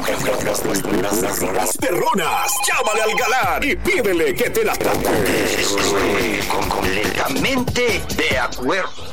Las perronas, llámale al galán y pídele que te la trate. Estoy completamente de acuerdo.